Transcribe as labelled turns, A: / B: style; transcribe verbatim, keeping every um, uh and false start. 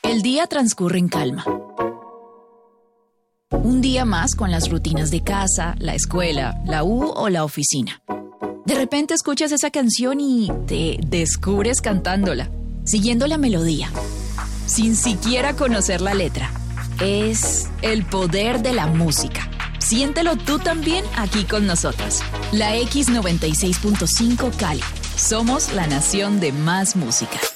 A: El día transcurre en calma. Un día más con las rutinas de casa, la escuela, la U o la oficina. De repente escuchas esa canción y te descubres cantándola, siguiendo la melodía, sin siquiera conocer la letra. Es el poder de la música. Siéntelo tú también aquí con nosotros. La X noventa y seis punto cinco Cali. Somos la nación de más música.